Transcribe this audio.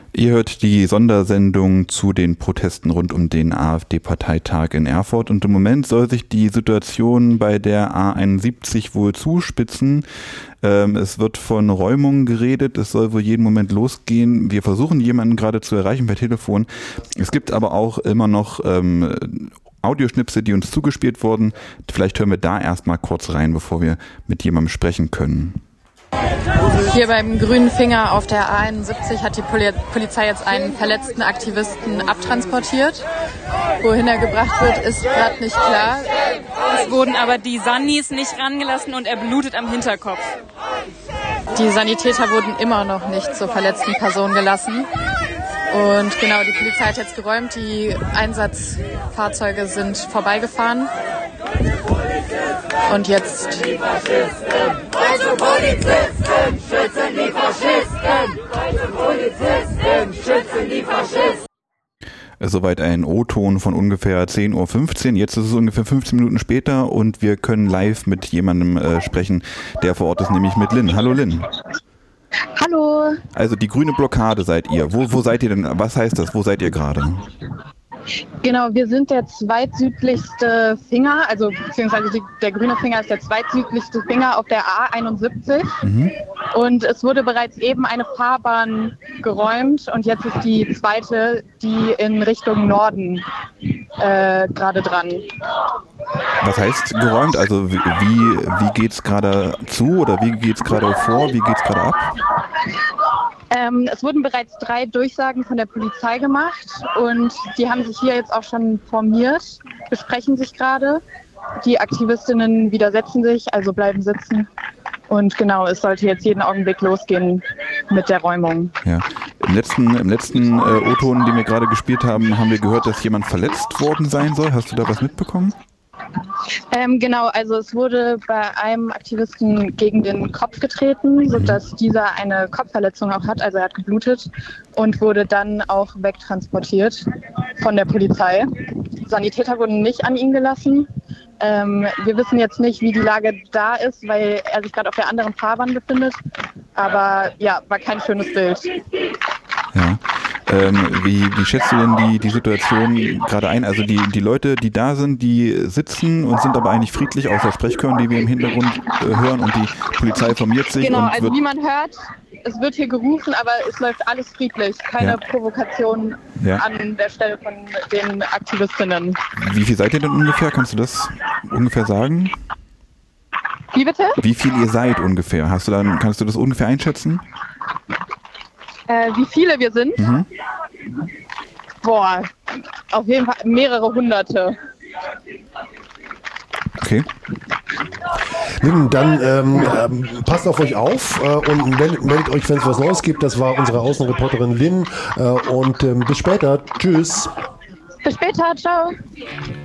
Ihr hört die Sondersendung zu den Protesten rund um den AfD-Parteitag in Erfurt und im Moment soll sich die Situation bei der A71 wohl zuspitzen. Es wird von Räumungen geredet, es soll wohl jeden Moment losgehen. Wir versuchen jemanden gerade zu erreichen per Telefon. Es gibt aber auch immer noch Audioschnipsel, die uns zugespielt wurden. Vielleicht hören wir da erstmal kurz rein, bevor wir mit jemandem sprechen können. Hier beim Grünen Finger auf der A71 hat die Polizei jetzt einen verletzten Aktivisten abtransportiert. Wohin er gebracht wird, ist gerade nicht klar. Es wurden aber die Sannis nicht rangelassen und er blutet am Hinterkopf. Die Sanitäter wurden immer noch nicht zur verletzten Person gelassen. Und genau, die Polizei hat jetzt geräumt, die Einsatzfahrzeuge sind vorbeigefahren. Und jetzt... Die Faschisten! Deutsche Polizisten schützen die Faschisten! Deutsche Polizisten schützen die Faschisten! Soweit ein O-Ton von ungefähr 10:15 Uhr. Jetzt ist es ungefähr 15 Minuten später und wir können live mit jemandem sprechen, der vor Ort ist, nämlich mit Lynn. Hallo Lynn. Hallo. Also die grüne Blockade seid ihr. Wo seid ihr denn? Was heißt das? Wo seid ihr gerade? Genau, wir sind der zweitsüdlichste Finger, also beziehungsweise der grüne Finger ist der zweitsüdlichste Finger auf der A71. Und es wurde bereits eben eine Fahrbahn geräumt und jetzt ist die zweite, die in Richtung Norden gerade dran. Was heißt geräumt? Also wie geht's gerade zu oder wie geht's gerade vor? Wie geht's gerade ab? Es wurden bereits 3 Durchsagen von der Polizei gemacht und die haben sich hier jetzt auch schon formiert, besprechen sich gerade. Die Aktivistinnen widersetzen sich, also bleiben sitzen. Und genau, es sollte jetzt jeden Augenblick losgehen mit der Räumung. Ja. Im letzten O-Ton, den wir gerade gespielt haben, haben wir gehört, dass jemand verletzt worden sein soll. Hast du da was mitbekommen? Genau, also es wurde bei einem Aktivisten gegen den Kopf getreten, sodass dieser eine Kopfverletzung auch hat, also er hat geblutet und wurde dann auch wegtransportiert von der Polizei. Sanitäter wurden nicht an ihn gelassen. Wir wissen jetzt nicht, wie die Lage da ist, weil er sich gerade auf der anderen Fahrbahn befindet, aber ja, war kein schönes Bild. Ja. Wie schätzt du denn die Situation gerade ein? Also die Leute, die da sind, die sitzen und sind aber eigentlich friedlich, außer Sprechchören, die wir im Hintergrund hören und die Polizei formiert sich. Genau, und also wie man hört, es wird hier gerufen, aber es läuft alles friedlich. Keine Provokation an der Stelle von den Aktivistinnen. Wie viel seid ihr denn ungefähr? Kannst du das ungefähr sagen? Wie bitte? Wie viel ihr seid ungefähr? Kannst du das ungefähr einschätzen? Wie viele wir sind? Boah, auf jeden Fall mehrere Hunderte. Okay. Lynn, dann passt auf euch auf und meldet euch, wenn es was Neues gibt. Das war unsere Außenreporterin Lynn und bis später. Tschüss. Bis später, ciao.